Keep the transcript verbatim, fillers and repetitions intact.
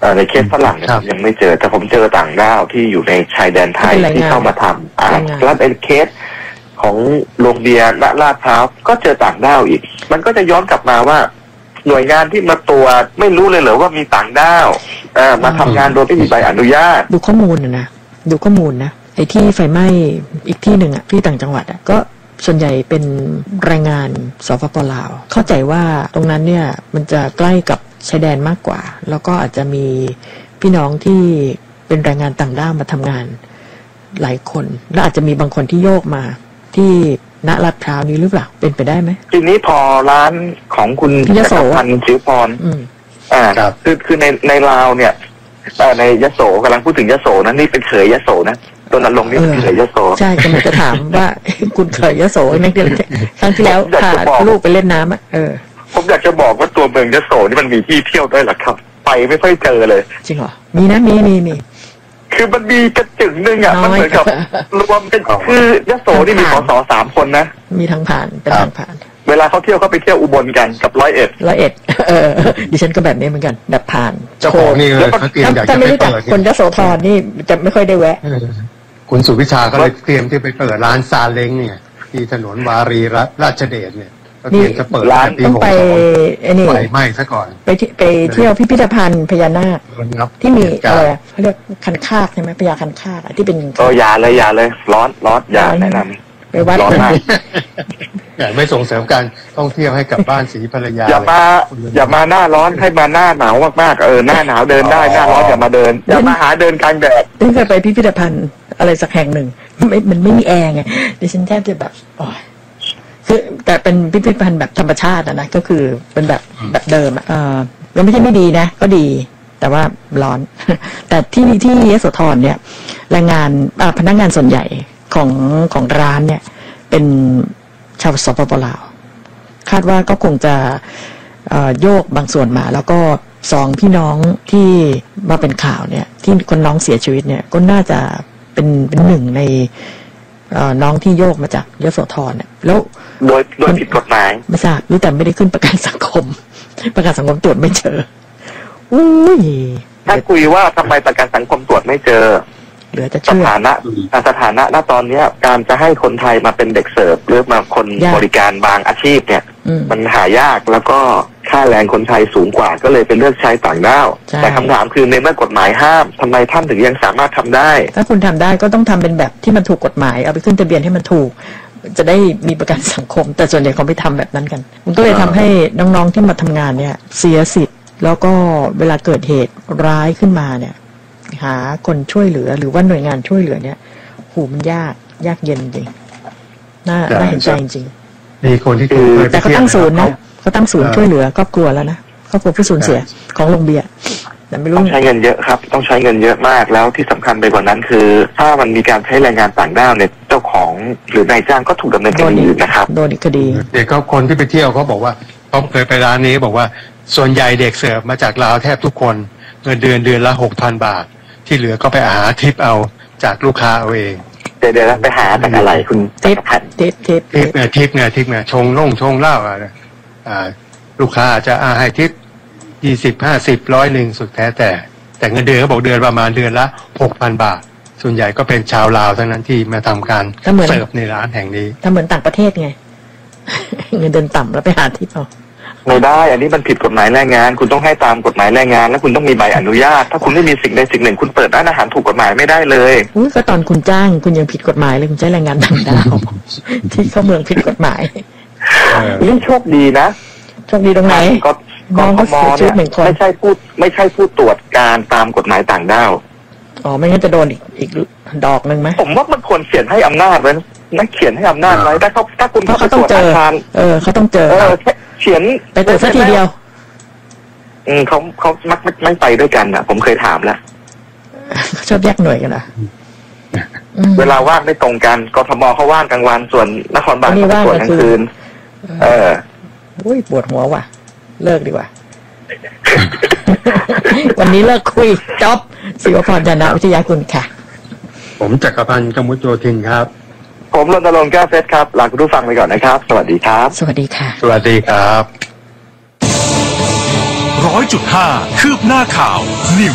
ในเคสฝรั่งเนี่ยยังไม่เจอแต่ผมเจอต่างด้าวที่อยู่ในชายแดนไทยที่เข้ามาทำอ่าแล้วเป็นเคสของโรงเบียร์และลาดพร้าวก็เจอต่างด้าวอีกมันก็จะย้อนกลับมาว่าหน่วยงานที่มาตรวจไม่รู้เลยเหรอว่ามีต่างด้าวอ่ามาทำงานโดยไม่มีใบอนุญาตดูข้อมูลนะดูข้อมูลนะไอ้ที่ไฟไหม้อีกที่หนึ่งอ่ะที่ต่างจังหวัดอ่ะก็ส่วนใหญ่เป็นแรงงานสปป.ลาวเข้าใจว่าตรงนั้นเนี่ยมันจะใกล้กับชายแดนมากกว่าแล้วก็อาจจะมีพี่น้องที่เป็นแรงงานต่างด้าวมาทำงานหลายคนและอาจจะมีบางคนที่โยกมาที่ณลาดพร้าวนี้หรือเปล่าเป็นไปได้ไหมทีนี้พอร้านของคุณจักรพันธ์จิ๋วพรอ่าคือคือในในลาวเนี่ยในยโสกำลังพูดถึงยโสนะนี่เป็นเขยยโสนะตัวนั้นลงนี่เป็นเขยยโสใช่กำลังจะถามว่าคุณเขยยโสนั่นเดือนครั้งที่แล้วพาลูกไปเล่นน้ำอ่ะเออผมอยากจะบอกว่าตัวเมืองยโสนี่มันมีที่เที่ยวด้วยหรอครับไปไม่ค่อยเจอเลยจริงเหรอมีนะมีมีมีคือมันมีกระจึงนึงอ่ะมันเหมือนกับรวมเป็นคือยโสนี่มีสสสามคนนะมีทางผ่านเป็นทางผ่านเวลาเขาเที่ยวเขาไปเที่ยวอุบลกันกับร้อยเอ็ดร้อยเอ็ดเออดิฉันก็แบบนี้เหมือนกันแบบผ่านเจ้าของนี่เลยเขาเตรียมอยากจะไปเปิดคนยโสธรนี่จะไม่ค่อยได้แวะคุณสุวิชาก็เลยเตรียมที่ไปเปิดร้านซาเล้งเนี่ยที่ถนนวารีราชเดชเนี่ยก็เตรียมจะเปิดร้านต้องไปไอ้นี่ไฟไหม้ซะก่อนไปไปเที่ยวพิพิธภัณฑ์พญานาคที่มีอะไรเขาเรียกคันคากใช่ไหมพญาคันคากที่เป็นเอออย่าเลยอย่าเลยร้อนร้อนอย่าแนะนำไปวัดร้อนมากอย่าไม่ส่งเสริมการท่องเที่ยวให้กับบ้านศรีภรรยาอย่ามาอย่ามาหน้าร้อนให้มาหน้าหนาวมากๆเออหน้าหนาวเดินได้หน้าร้อนอย่ามาเดินอย่ามาหาเดินกลางแดดตั้งแต่ไปพิพิธภัณฑ์อะไรสักแห่งหนึ่งไม่มันไม่มีแอร์ไงดิฉันแทบจะแบบโอ้ยคือแต่เป็นพิพิธภัณฑ์แบบธรรมชาตินะก็คือเป็นแบบแบบเดิมเออมันไม่ใช่ไม่ดีนะก็ดีแต่ว่าร้อนแต่ที่ที่ยโสธรเนี่ยแรงงานพนักงานส่วนใหญ่ของของร้านเนี่ยเป็นชาวสปป.ลาวคาดว่าก็คงจะโยกบางส่วนมาแล้วก็สองพี่น้องที่มาเป็นข่าวเนี่ยที่คนน้องเสียชีวิตเนี่ยก็น่าจะเป็นเป็นหนึ่งในน้องที่โยกมาจากยโสธรเนี่ยแล้วโดยโดยผิดกฎหมายไม่ทราบรู้แต่ไม่ได้ขึ้นประกันสังคมประกันสังคมตรวจไม่เจออุ้ยถ้าคุยว่าทำไมประกันสังคมตรวจไม่เจอเหลือจะสถานะสถานะณตอนนี้การจะให้คนไทยมาเป็นเด็กเสิร์ฟหรือมาคนบริการบางอาชีพเนี่ยมันหายากแล้วก็ค่าแรงคนไทยสูงกว่าก็เลยเป็นเลือกใช้ต่างด้าวแต่คำถามคือในเมื่อกฎหมายห้ามทำไมท่านถึงยังสามารถทำได้ถ้าคุณทำได้ก็ต้องทำเป็นแบบที่มันถูกกฎหมายเอาไปขึ้นทะเบียนให้มันถูกจะได้มีประกันสังคมแต่ส่วนใหญ่เขาไม่ทำแบบนั้นกันมันก็เลยทำให้น้องๆที่มาทำงานเนี่ยเสียสิทธิ์แล้วก็เวลาเกิดเหตุร้ายขึ้นมาเนี่ยหาคนช่วยเหลือหรือว่าหน่วยงานช่วยเหลือเนี่ยหูมันยากยากเย็นจริงน่าน่าเห็นใจจริงมีคนที่คือแต่เขาตั้งศูนย์นะเขาตั้งศูนย์ช่วยเหลือครอบครัวแล้วนะครอบครัวผู้สูญเสียของโรงเบียร์แต่ไม่รู้ต้องใช้เงินเยอะครับต้องใช้เงินเยอะมากแล้วที่สำคัญไปกว่านั้นคือถ้ามันมีการใช้แรงงานต่างด้าวเนี่ยเจ้าของหรือนายจ้างก็ถูกดำเนินคดีนะครับโดนคดีเด็กก็คนที่ไปเที่ยวเขาบอกว่าเขาเคยไปร้านนี้บอกว่าส่วนใหญ่เด็กเสิร์ฟมาจากลาวแทบทุกคนเงินเดือนเดือนละหกพันบาทที่เหลือก็ไปหาทิปเอาจากลูกค้าเอาเองเดี๋ยวเดี๋ยวไปหาจากอะไรคุณทิปทิปทิปทิปเนี่ยทิปเนี่ยทิปเนี่ยชงล่งชงเหล้าอะไรอ่าลูกค้าจะอาให้ทิปยี่สิบห้าสิบร้อยหนึ่งสุดแท้แต่แต่เงินเดือนเขาบอกเดือนประมาณเดือนละหกพันบาทส่วนใหญ่ก็เป็นชาวลาวทั้งนั้นที่มาทำการเสิร์ฟในร้านแห่งนี้ถ้าเหมือนต่างประเทศไงเงินเดือนต่ำแล้วไปหาทิปเอาไม่ได้อันนี้มันผิดกฎหมายแรงงานคุณต้องให้ตามกฎหมายแรงงานแล้วคุณต้องมีใบอนุญาตถ้าคุณไม่มีสิ่งใดสิ่งหนึ่งคุณเปิดร้านอาหารถูกกฎหมายไม่ได้เลยอุ้ยก็ตอนคุณจ้างคุณยังผิดกฎหมายเลยคุณใช้แรงงานต่างด้าวที่เข้าเมืองผิดกฎหมายนี่โชคดีนะโชคดีตรงไหนก็กทมเนี่ยไม่ใช่พูดไม่ใช่ผู้ตรวจการตามกฎหมายต่างด้าวอ๋อไม่งั้นจะโดนอีกอีกดอกหนึ่งไหมผมว่ามันควรเขียนให้อำนาจไว้นักเขียนให้อำนาจไว้ถ้าเขาถ้าคุณเขาต้องเจอเออเขาต้องเจอเขียนไปตรวจสักทีเดียวอืมเขาเขามักไม่ไปด้วยกันอ่ะผมเคยถามแล้วชอบแยกหน่วยกันเหรอเวลาว่างไม่ตรงกันกทมเขาว่างกลางวันส่วนนครบาลเขาตรวจกลางคืนเอออุ้ยปวดหัวว่ะเลิกดีกว่าวันนี้เลิกคุยจบศิวพร ยานะวิทยากุลค่ะผมจักรพันธ์กมุจโยธินครับผมรณรงค์แก้วเพชรครับลาคุณผู้ฟังไปก่อนนะครับสวัสดีครับสวัสดีค่ะสวัสดีครับร้อยจุดห้าคืบหน้าข่าวนิว